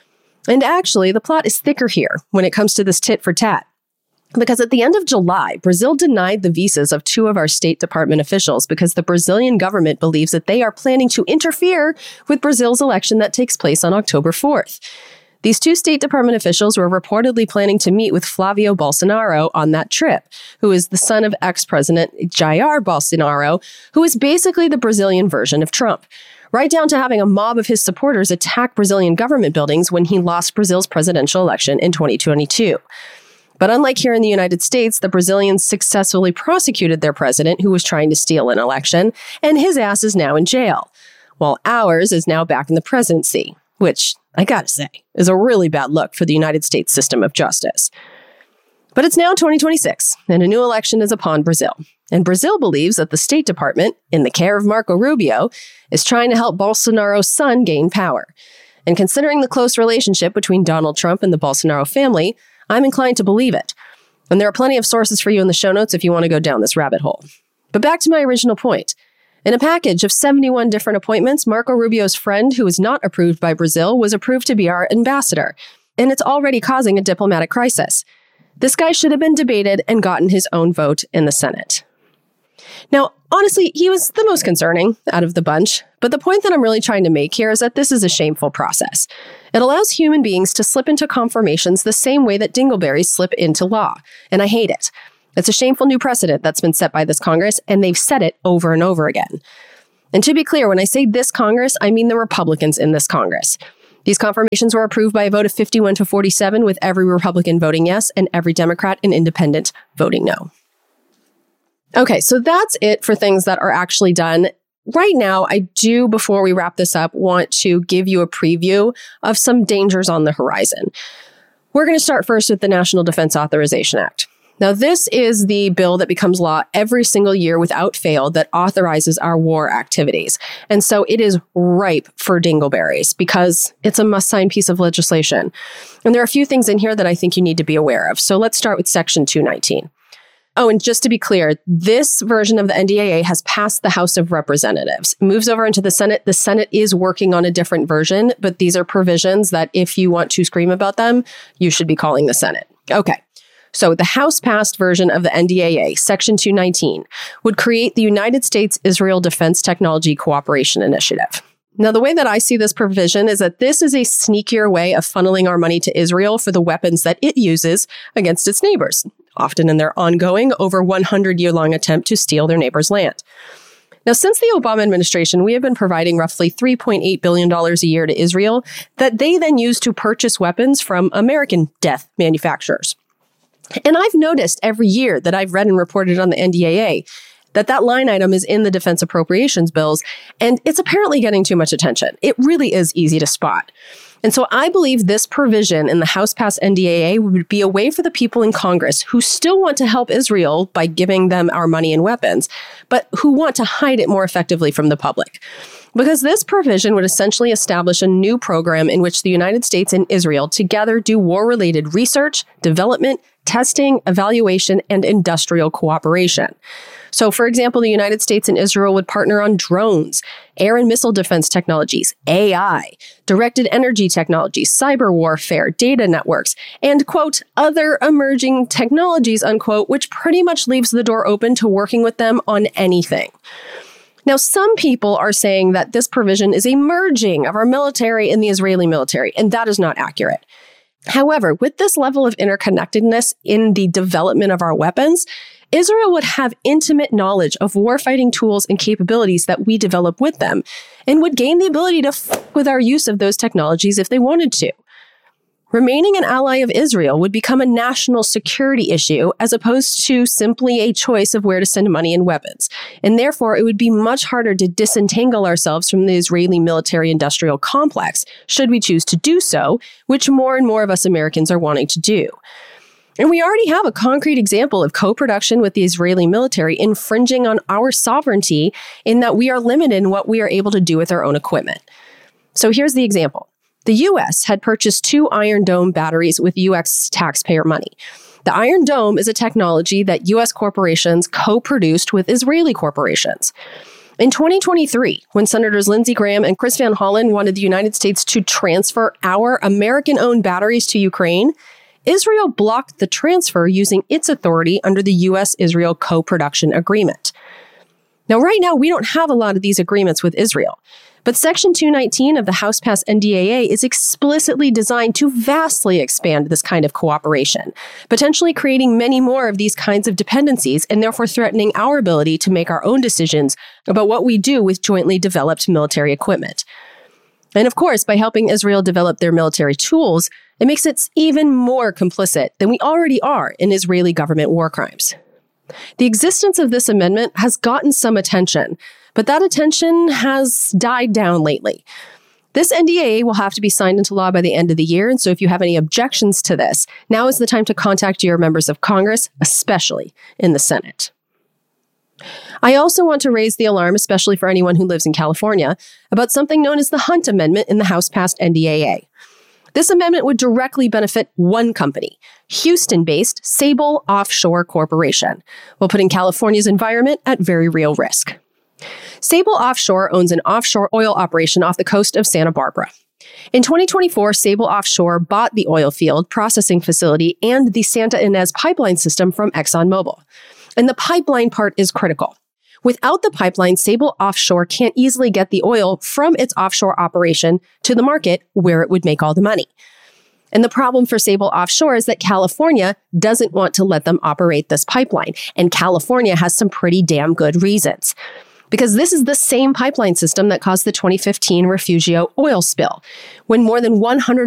And actually, the plot is thicker here when it comes to this tit for tat. Because at the end of July, Brazil denied the visas of two of our State Department officials because the Brazilian government believes that they are planning to interfere with Brazil's election that takes place on October fourth. These two State Department officials were reportedly planning to meet with Flavio Bolsonaro on that trip, who is the son of ex-President Jair Bolsonaro, who is basically the Brazilian version of Trump, right down to having a mob of his supporters attack Brazilian government buildings when he lost Brazil's presidential election in twenty twenty-two. But unlike here in the United States, the Brazilians successfully prosecuted their president who was trying to steal an election, and his ass is now in jail, while ours is now back in the presidency, which, I gotta say, is a really bad look for the United States system of justice. But it's now twenty twenty-six, and a new election is upon Brazil. And Brazil believes that the State Department, in the care of Marco Rubio, is trying to help Bolsonaro's son gain power. And considering the close relationship between Donald Trump and the Bolsonaro family, I'm inclined to believe it. And there are plenty of sources for you in the show notes if you want to go down this rabbit hole. But back to my original point. In a package of seventy-one different appointments, Marco Rubio's friend, who was not approved by Brazil, was approved to be our ambassador. And it's already causing a diplomatic crisis. This guy should have been debated and gotten his own vote in the Senate. Now, honestly, he was the most concerning out of the bunch. But the point that I'm really trying to make here is that this is a shameful process. It allows human beings to slip into confirmations the same way that dingleberries slip into law. And I hate it. It's a shameful new precedent that's been set by this Congress, and they've said it over and over again. And to be clear, when I say this Congress, I mean the Republicans in this Congress. These confirmations were approved by a vote of fifty-one to forty-seven, with every Republican voting yes and every Democrat and independent voting no. Okay, so that's it for things that are actually done. Right now, I do, before we wrap this up, want to give you a preview of some dangers on the horizon. We're going to start first with the National Defense Authorization Act. Now, this is the bill that becomes law every single year without fail that authorizes our war activities. And so it is ripe for dingleberries because it's a must-sign piece of legislation. And there are a few things in here that I think you need to be aware of. So let's start with Section two nineteen. Oh, and just to be clear, this version of the N D A A has passed the House of Representatives. It moves over into the Senate. The Senate is working on a different version, but these are provisions that if you want to scream about them, you should be calling the Senate. Okay. So the House-passed version of the N D A A, Section two nineteen, would create the United States-Israel Defense Technology Cooperation Initiative. Now, the way that I see this provision is that this is a sneakier way of funneling our money to Israel for the weapons that it uses against its neighbors, often in their ongoing, over one hundred year long attempt to steal their neighbors' land. Now, since the Obama administration, we have been providing roughly three point eight billion dollars a year to Israel that they then use to purchase weapons from American death manufacturers. And I've noticed every year that I've read and reported on the N D A A that that line item is in the defense appropriations bills, and it's apparently getting too much attention. It really is easy to spot. And so I believe this provision in the House-passed N D A A would be a way for the people in Congress who still want to help Israel by giving them our money and weapons, but who want to hide it more effectively from the public. Because this provision would essentially establish a new program in which the United States and Israel together do war-related research, development, testing, evaluation, and industrial cooperation. So, for example, the United States and Israel would partner on drones, air and missile defense technologies, A I, directed energy technologies, cyber warfare, data networks, and, quote, other emerging technologies, unquote, which pretty much leaves the door open to working with them on anything. Now, some people are saying that this provision is a merging of our military and the Israeli military, and that is not accurate. However, with this level of interconnectedness in the development of our weapons, Israel would have intimate knowledge of warfighting tools and capabilities that we develop with them, and would gain the ability to f with our use of those technologies if they wanted to. Remaining an ally of Israel would become a national security issue as opposed to simply a choice of where to send money and weapons. And therefore, it would be much harder to disentangle ourselves from the Israeli military-industrial complex, should we choose to do so, which more and more of us Americans are wanting to do. And we already have a concrete example of co-production with the Israeli military infringing on our sovereignty in that we are limited in what we are able to do with our own equipment. So here's the example. The U S had purchased two Iron Dome batteries with U S taxpayer money. The Iron Dome is a technology that U S corporations co-produced with Israeli corporations. In twenty twenty-three, when Senators Lindsey Graham and Chris Van Hollen wanted the United States to transfer our American-owned batteries to Ukraine, Israel blocked the transfer using its authority under the U S Israel co-production agreement. Now, right now, we don't have a lot of these agreements with Israel, but Section two nineteen of the House-passed N D A A is explicitly designed to vastly expand this kind of cooperation, potentially creating many more of these kinds of dependencies and therefore threatening our ability to make our own decisions about what we do with jointly developed military equipment. And of course, by helping Israel develop their military tools, it makes it even more complicit than we already are in Israeli government war crimes. The existence of this amendment has gotten some attention, but that attention has died down lately. This N D A A will have to be signed into law by the end of the year, and so if you have any objections to this, now is the time to contact your members of Congress, especially in the Senate. I also want to raise the alarm, especially for anyone who lives in California, about something known as the Hunt Amendment in the House-passed N D A A. This amendment would directly benefit one company, Houston-based Sable Offshore Corporation, while putting California's environment at very real risk. Sable Offshore owns an offshore oil operation off the coast of Santa Barbara. In twenty twenty-four, Sable Offshore bought the oil field processing facility and the Santa Ynez pipeline system from ExxonMobil. And the pipeline part is critical. Without the pipeline, Sable Offshore can't easily get the oil from its offshore operation to the market where it would make all the money. And the problem for Sable Offshore is that California doesn't want to let them operate this pipeline. And California has some pretty damn good reasons. Because this is the same pipeline system that caused the twenty fifteen Refugio oil spill, when more than one hundred